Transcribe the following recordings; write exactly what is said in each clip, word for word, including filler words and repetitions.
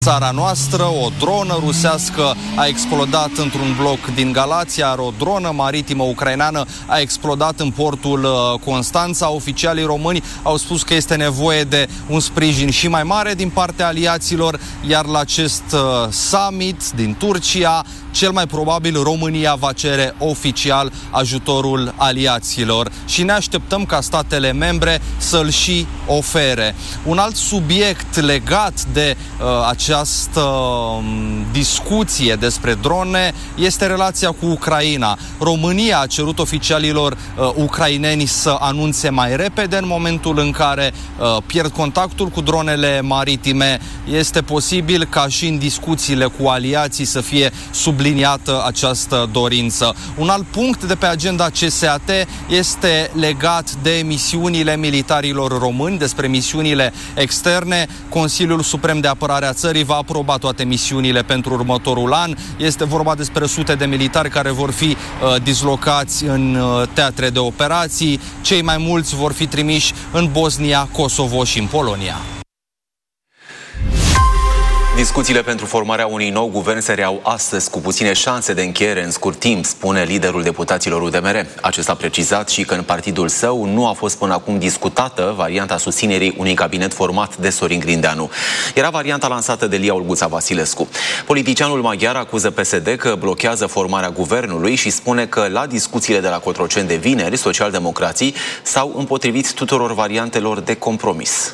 țara noastră. O dronă rusească a explodat într-un bloc din Galația, iar o dronă maritimă ucraineană a explodat în portul Constanța. Oficialii români au spus că este nevoie de un sprijin și mai mare din partea aliaților, iar la acest summit din Turcia, cel mai probabil România va cere oficial ajutorul aliaților și ne așteptăm ca statele membre să-l și ofere. Un alt subiect legat de uh, această um, discuție despre drone este relația cu Ucraina. România a cerut oficialilor uh, ucraineni să anunțe mai repede în momentul în care uh, pierd contactul cu dronele maritime. Este posibil ca și în discuțiile cu aliații să fie subliniată această dorință. Un alt punct de pe agenda C S A T este legat de misiunile militarilor români, despre misiunile externe. Consiliul Suprem de Apărare a țării va aproba toate misiunile pentru următorul an. Este vorba despre sute de militari care vor fi uh, dislocați în uh, teatre de operații. Cei mai mulți vor fi trimiși în Bosnia, Kosovo și în Polonia. Discuțiile pentru formarea unui nou guvern se reau astăzi, cu puține șanse de încheiere în scurt timp, spune liderul deputaților U D M R. Acesta a precizat și că în partidul său nu a fost până acum discutată varianta susținerii unui cabinet format de Sorin Grindeanu. Era varianta lansată de Lia Olguța Vasilescu. Politicianul maghiar acuză P S D că blochează formarea guvernului și spune că la discuțiile de la Cotroceni de vineri, socialdemocrații s-au împotrivit tuturor variantelor de compromis.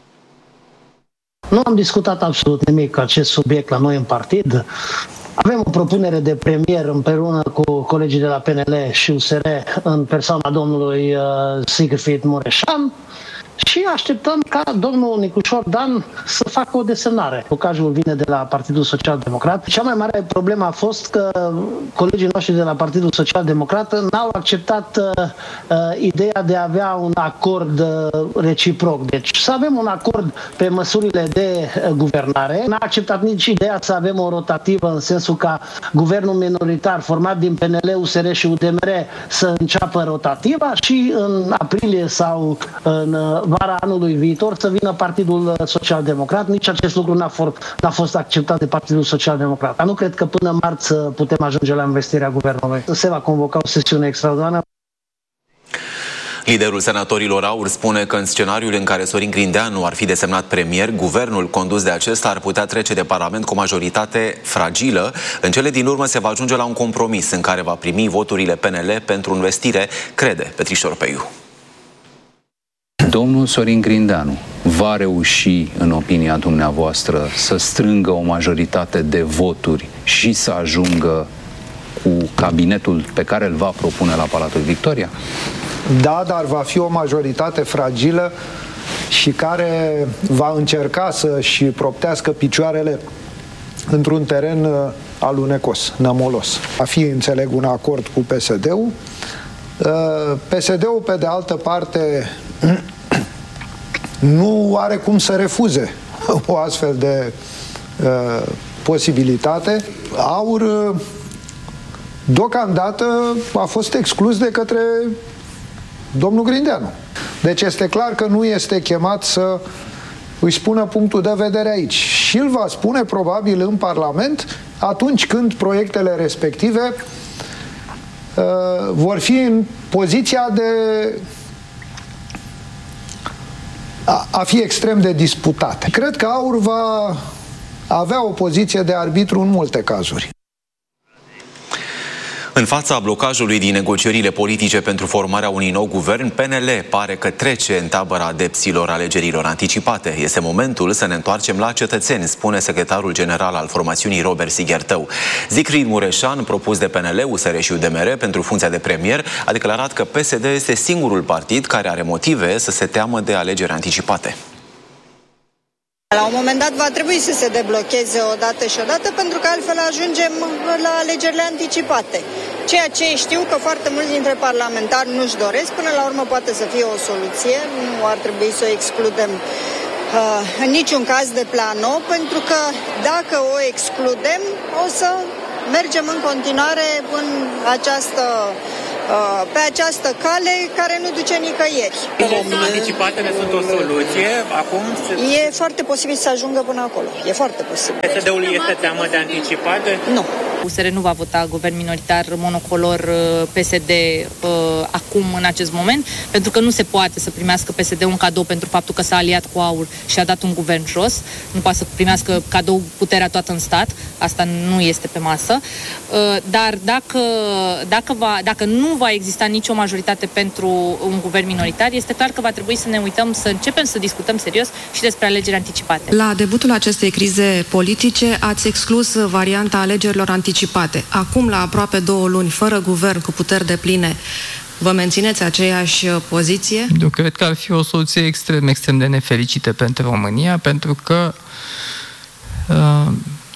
Nu am discutat absolut nimic acest subiect la noi în partid. Avem o propunere de premier împreună cu colegii de la P N L și U S R în persoana domnului Sigfrid Mureșan și așteptăm ca domnul Nicușor Dan să facă o desemnare. Blocajul vine de la Partidul Social Democrat. Cea mai mare problemă a fost că colegii noștri de la Partidul Social Democrat n-au acceptat uh, ideea de a avea un acord uh, reciproc. Deci să avem un acord pe măsurile de uh, guvernare. N-a acceptat nici ideea să avem o rotativă în sensul ca guvernul minoritar format din P N L, U S R și U D M R să înceapă rotativa și în aprilie sau în uh, vara anului viitor să vină Partidul Social Democrat. Nici acest lucru n-a, for, n-a fost acceptat de Partidul Social Democrat. Dar nu cred că până marți putem ajunge la investirea guvernului. Se va convoca o sesiune extraordinară. Liderul senatorilor AUR spune că în scenariul în care Sorin Grindeanu ar fi desemnat premier, guvernul condus de acesta ar putea trece de Parlament cu o majoritate fragilă. În cele din urmă se va ajunge la un compromis în care va primi voturile P N L pentru investire, crede Petrișor Peiu. Domnul Sorin Grindeanu va reuși, în opinia dumneavoastră, să strângă o majoritate de voturi și să ajungă cu cabinetul pe care îl va propune la Palatul Victoria? Da, dar va fi o majoritate fragilă și care va încerca să-și proptească picioarele într-un teren alunecos, nămolos. Va fi, înțeleg, un acord cu P S D-ul. P S D-ul, pe de altă parte, nu are cum să refuze o astfel de uh, posibilitate. AUR, deocamdată, a fost exclus de către domnul Grindeanu. Deci este clar că nu este chemat să îi spună punctul de vedere aici. Și îl va spune probabil în Parlament atunci când proiectele respective uh, vor fi în poziția de a, a fi extrem de disputate. Cred că AUR va avea o poziție de arbitru în multe cazuri. În fața blocajului din negocierile politice pentru formarea unui nou guvern, P N L pare că trece în tabăra adepților alegerilor anticipate. Este momentul să ne întoarcem la cetățeni, spune secretarul general al formațiunii Robert Sighertău. Sigfrid Mureșan, propus de P N L, U S R și U D M R pentru funcția de premier, a declarat că P S D este singurul partid care are motive să se teamă de alegeri anticipate. La un moment dat va trebui să se deblocheze o dată și o dată, pentru că altfel ajungem la alegerile anticipate. Ceea ce știu că foarte mulți dintre parlamentari nu-și doresc, până la urmă poate să fie o soluție, nu ar trebui să o excludem uh, în niciun caz de plano, pentru că dacă o excludem, o să mergem în continuare în această pe această cale care nu duce nicăieri. Alegerile anticipate ne sunt o soluție. Acum se... E foarte posibil să ajungă până acolo. E foarte posibil. P S D-ul este teamă de anticipate? Nu. U S R nu va vota guvern minoritar monocolor P S D uh, acum, în acest moment, pentru că nu se poate să primească P S D un cadou pentru faptul că s-a aliat cu AUR și a dat un guvern jos. Nu poate să primească cadou puterea toată în stat. Asta nu este pe masă. Uh, dar dacă, dacă, va, dacă nu va exista nicio majoritate pentru un guvern minoritar, este clar că va trebui să ne uităm, să începem să discutăm serios și despre alegeri anticipate. La debutul acestei crize politice ați exclus varianta alegerilor anticipate. Acum, la aproape două luni, fără guvern cu puteri depline, vă mențineți aceeași poziție? Eu cred că ar fi o soluție extrem, extrem de nefericită pentru România, pentru că uh,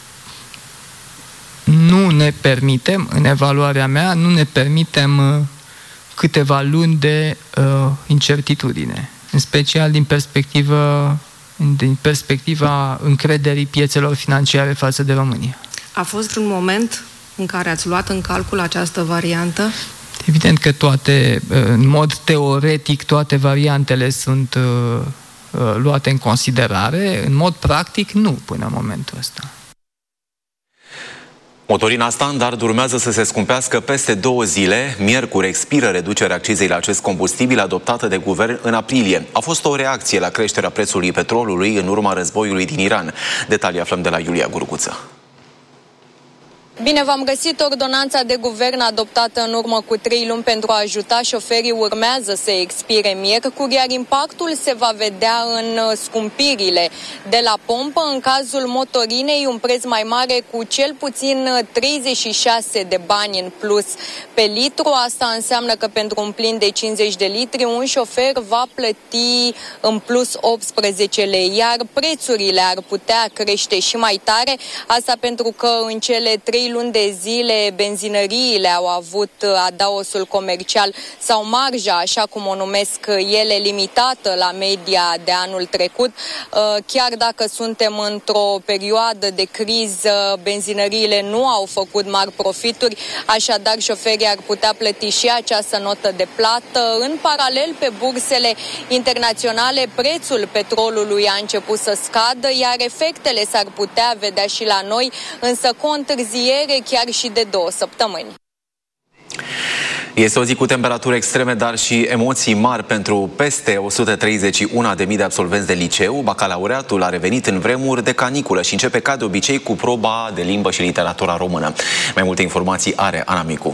nu ne permitem, în evaluarea mea, nu ne permitem uh, câteva luni de uh, incertitudine, în special din perspectiva, din perspectiva încrederii piețelor financiare față de România. A fost un moment în care ați luat în calcul această variantă? Evident că toate, în mod teoretic, toate variantele sunt uh, luate în considerare, în mod practic nu până în momentul ăsta. Motorina standard urmează să se scumpească peste două zile. Miercuri expiră reducerea accizei la acest combustibil adoptată de guvern în aprilie. A fost o reacție la creșterea prețului petrolului în urma războiului din Iran. Detalii aflăm de la Iulia Gurguță. Bine v-am găsit. Ordonanța de guvern adoptată în urmă cu trei luni pentru a ajuta șoferii urmează să expire miercuri, iar impactul se va vedea în scumpirile de la pompă. În cazul motorinei, un preț mai mare cu cel puțin treizeci și șase de bani în plus pe litru. Asta înseamnă că pentru un plin de cincizeci de litri, un șofer va plăti în plus optsprezece lei, iar prețurile ar putea crește și mai tare. Asta pentru că în cele trei luni de zile benzinăriile au avut adaosul comercial sau marja, așa cum o numesc ele, limitată la media de anul trecut. Chiar dacă suntem într-o perioadă de criză, benzinăriile nu au făcut mari profituri, așadar șoferii ar putea plăti și această notă de plată. În paralel, pe bursele internaționale, prețul petrolului a început să scadă, iar efectele s-ar putea vedea și la noi, însă cu o întârziere chiar și de două săptămâni. Este o zi cu temperaturi extreme, dar și emoții mari pentru peste o sută treizeci și unu de mii de absolvenți de liceu. Bacalaureatul a revenit în vremuri de caniculă și începe ca de obicei cu proba de limbă și literatura română. Mai multe informații are Ana Micu.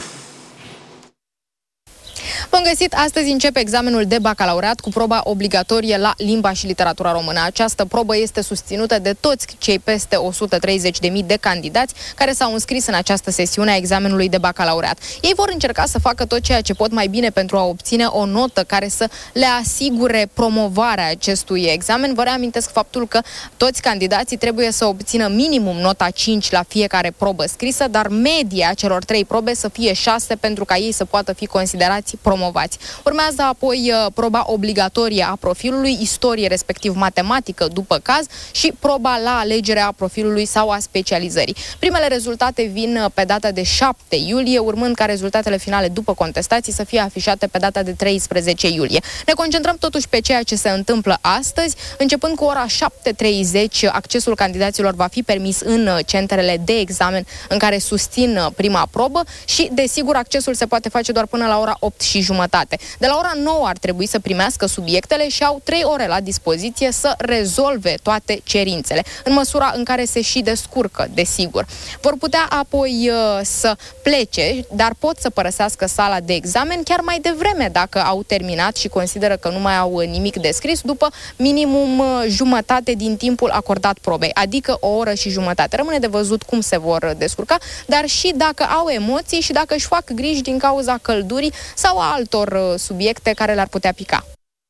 Bun găsit! Astăzi începe examenul de bacalaureat cu proba obligatorie la limba și literatura română. Această probă este susținută de toți cei peste o sută treizeci de mii de candidați care s-au înscris în această sesiune a examenului de bacalaureat. Ei vor încerca să facă tot ceea ce pot mai bine pentru a obține o notă care să le asigure promovarea acestui examen. Vă reamintesc faptul că toți candidații trebuie să obțină minimum nota cinci la fiecare probă scrisă, dar media celor trei probe să fie șase pentru ca ei să poată fi considerați promovați. Urmează apoi proba obligatorie a profilului, istorie, respectiv matematică, după caz, și proba la alegerea profilului sau a specializării. Primele rezultate vin pe data de șapte iulie, urmând ca rezultatele finale după contestații să fie afișate pe data de treisprezece iulie. Ne concentrăm totuși pe ceea ce se întâmplă astăzi. Începând cu ora șapte treizeci, accesul candidaților va fi permis în centrele de examen în care susțin prima probă și, desigur, accesul se poate face doar până la ora opt și jumătate. De la ora nouă ar trebui să primească subiectele și au trei ore la dispoziție să rezolve toate cerințele, în măsura în care se și descurcă, desigur. Vor putea apoi uh, să plece, dar pot să părăsească sala de examen chiar mai devreme dacă au terminat și consideră că nu mai au nimic de scris, după minimum uh, jumătate din timpul acordat probei, adică o oră și jumătate. Rămâne de văzut cum se vor descurca, dar și dacă au emoții și dacă își fac griji din cauza căldurii sau a altor subiecte care le-ar putea pica.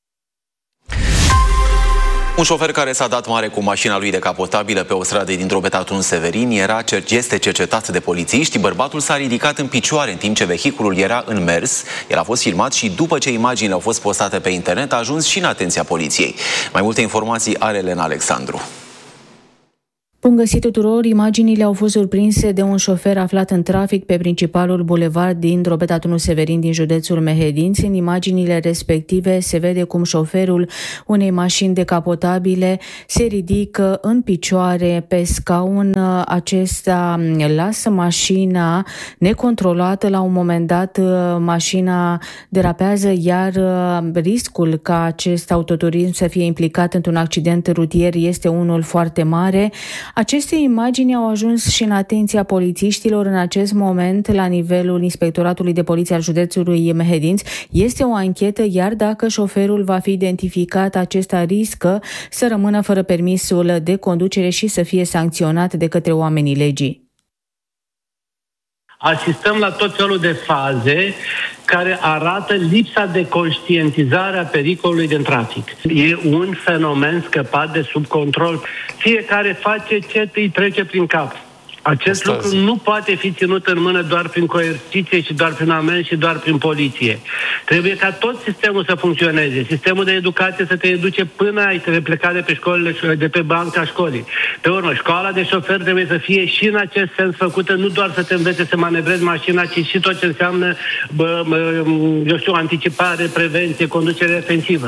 Un șofer care s-a dat mare cu mașina lui decapotabilă pe o stradă din Drobeta-Tun Severin era, este cercetat de polițiști. Bărbatul s-a ridicat în picioare în timp ce vehiculul era în mers. El a fost filmat și după ce imaginile au fost postate pe internet a ajuns și în atenția poliției. Mai multe informații are Elena Alexandru. Bun găsit tuturor! Imaginile au fost surprinse de un șofer aflat în trafic pe principalul bulevard din Drobeta Tunu Severin din județul Mehedinți. În imaginile respective se vede cum șoferul unei mașini decapotabile se ridică în picioare pe scaun. Acesta lasă mașina necontrolată. La un moment dat mașina derapează, iar riscul ca acest autoturism să fie implicat într-un accident rutier este unul foarte mare. Aceste imagini au ajuns și în atenția polițiștilor în acest moment la nivelul Inspectoratului de Poliție al județului Mehedinți. Este o anchetă, iar dacă șoferul va fi identificat, acesta riscă să rămână fără permisul de conducere și să fie sancționat de către oamenii legii. Asistăm la tot felul de faze care arată lipsa de conștientizare a pericolului din trafic. E un fenomen scăpat de sub control. Fiecare face ce îi trece prin cap. Acest Astăzi. lucru nu poate fi ținut în mână doar prin coerciție și doar prin amenzi și doar prin poliție. Trebuie ca tot sistemul să funcționeze. Sistemul de educație să te educe până ai te pleca de pe școlile, de pe banca școlii. Pe urmă, școala de șofer trebuie să fie și în acest sens făcută, nu doar să te învețe să manevrezi mașina, ci și tot ce înseamnă, bă, bă, eu știu, anticipare, prevenție, conducere defensivă.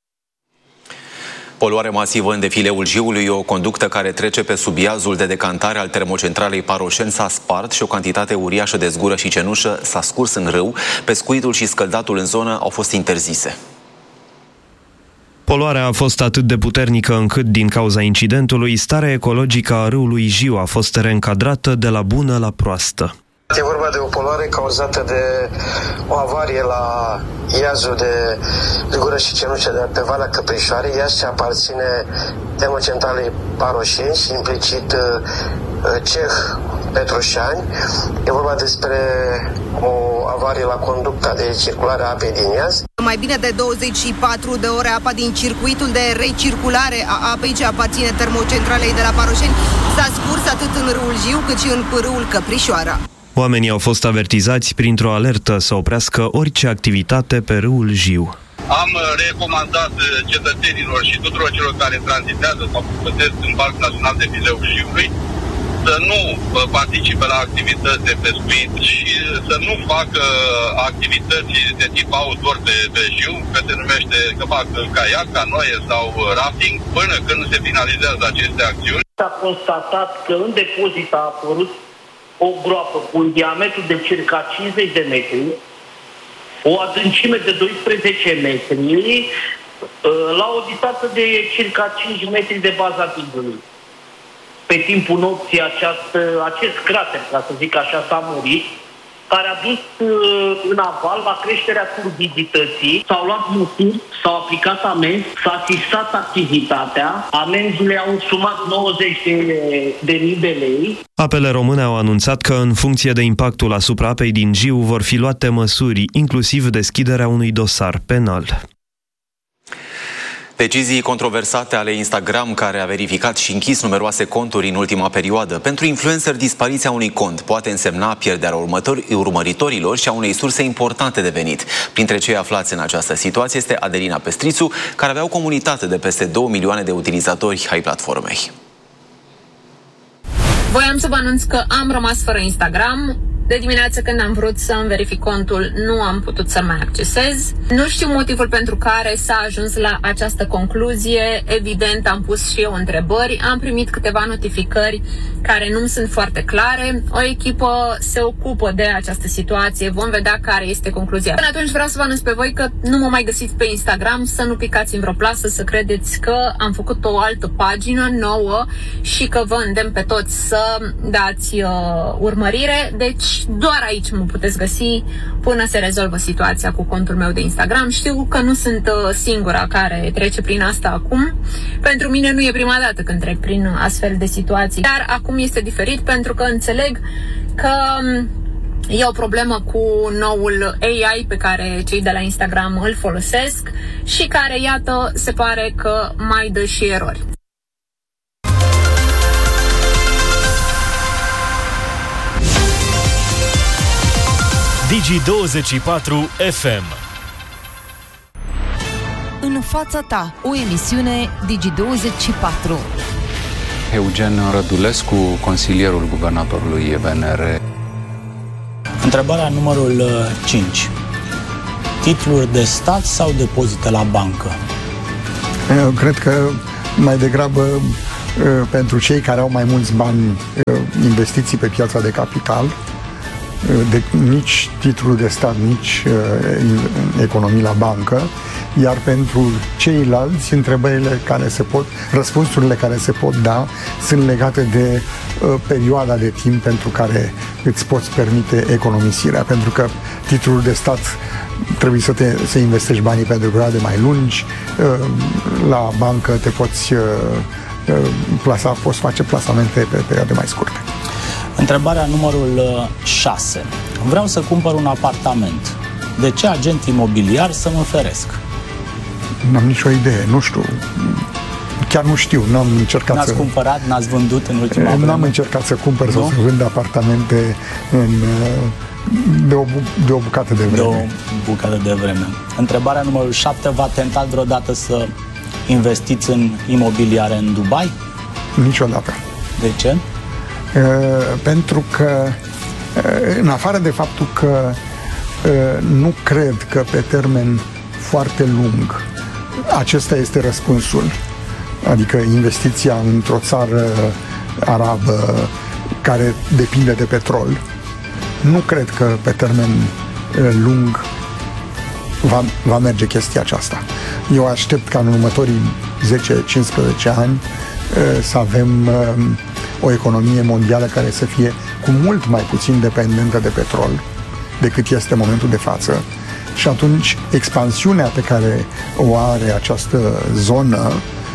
Poluare masivă în defileul Jiului, o conductă care trece pe sub iazul de decantare al termocentralei Paroșeni s-a spart și o cantitate uriașă de zgură și cenușă s-a scurs în râu. Pescuitul și scăldatul în zonă au fost interzise. Poluarea a fost atât de puternică încât, din cauza incidentului, starea ecologică a râului Jiu a fost reîncadrată de la bună la proastă. E vorba de o poluare cauzată de o avarie la iazul de zgură și cenușă de pe Valea Căprișoare, iaz ce aparține termocentralei Paroșeni și implicit Ceh Petroșani. E vorba despre o avarie la conducta de circulare a apei din iaz. Mai bine de douăzeci și patru de ore apa din circuitul de recirculare a apei ce aparține termocentralei de la Paroșeni s-a scurs atât în râul Jiu cât și în râul Căprișoara. Oamenii au fost avertizați printr-o alertă să oprească orice activitate pe râul Jiu. Am recomandat cetățenilor și tuturor celor care tranzitează sau păsesc în Parcul Național de Fileul Jiului să nu participe la activități de pescuit și să nu facă activități de tip outdoor pe, pe Jiu, că se numește, că fac caiac, canoe sau rafting, până când se finalizează aceste acțiuni. S-a constatat că în depozit a apărut o groapă cu un diametru de circa cincizeci de metri, o adâncime de doisprezece metri, la o distanță de circa cinci metri de baza digului. Pe timpul nopții această, acest crater, ca să zic așa, s-a murit, care a dus în aval la creșterea turbidității. S-au luat măsuri, s-au aplicat amenzi, s-a asistat activitatea, amenziile au sumat nouăzeci de mii de lei. Apele Române au anunțat că, în funcție de impactul asupra apei din Jiu, vor fi luate măsuri, inclusiv deschiderea unui dosar penal. Decizii controversate ale Instagram, care a verificat și închis numeroase conturi în ultima perioadă. Pentru influencer, dispariția unui cont poate însemna pierderea urmăritorilor și a unei surse importante de venit. Printre cei aflați în această situație este Adelina Pestrițu, care avea o comunitate de peste două milioane de utilizatori ai platformei. Voiam să vă anunț că am rămas fără Instagram. De dimineață, când am vrut să-mi verific contul, nu am putut să mai accesez. Nu știu motivul pentru care s-a ajuns la această concluzie. Evident, am pus și eu întrebări. Am primit câteva notificări care nu sunt foarte clare. O echipă se ocupă de această situație. Vom vedea care este concluzia. Până atunci vreau să vă anunț pe voi că nu mă mai găsiți pe Instagram, să nu picați în vreo plasă, să credeți că am făcut o altă pagină nouă și că vă îndemn pe toți să dați uh, urmărire. Deci doar aici mă puteți găsi până se rezolvă situația cu contul meu de Instagram. Știu că nu sunt singura care trece prin asta acum. Pentru mine nu e prima dată când trec prin astfel de situații. Dar acum este diferit pentru că înțeleg că e o problemă cu noul A I pe care cei de la Instagram îl folosesc și care, iată, se pare că mai dă și erori. Digi douăzeci și patru F M. În fața ta, o emisiune Digi douăzeci și patru. Eugen Rădulescu, consilierul guvernatorului V N R. Întrebarea numărul cinci. Titluri de stat sau depozite la bancă? Eu cred că mai degrabă pentru cei care au mai mulți bani, investiții pe piața de capital, de, nici titlul de stat, nici economii la bancă, iar pentru ceilalți, întrebările care se pot, răspunsurile care se pot da sunt legate de uh, perioada de timp pentru care îți poți permite economisirea, pentru că titlul de stat trebuie să, te, să investești banii pentru perioade mai lungi, uh, la bancă te poți uh, uh, plasa, poți face plasamente pe perioade mai scurte. Întrebarea numărul șase. Vreau să cumpăr un apartament. De ce agent imobiliar să mă feresc? N-am nicio idee, nu știu. Chiar nu știu, n-am încercat N-ați să... cumpărat, n-ați vândut în ultima vreme? N-am încercat să cumpăr sau să vând apartamente în, de, o, de o bucată de vreme. De o bucată de vreme. Întrebarea numărul șapte. V-a tentat vreodată să investiți în imobiliare în Dubai? Niciodată. De ce? Uh, pentru că, uh, în afară de faptul că uh, nu cred că pe termen foarte lung acesta este răspunsul, adică investiția într-o țară arabă care depinde de petrol, nu cred că pe termen uh, lung va, va merge chestia aceasta. Eu aștept ca în următorii zece cincisprezece ani uh, să avem uh, o economie mondială care să fie cu mult mai puțin dependentă de petrol decât este în momentul de față. Și atunci expansiunea pe care o are această zonă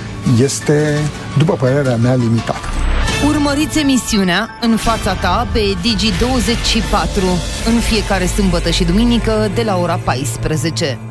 este, după părerea mea, limitată. Urmăriți emisiunea În fața ta pe Digi douăzeci și patru în fiecare sâmbătă și duminică de la ora paisprezece.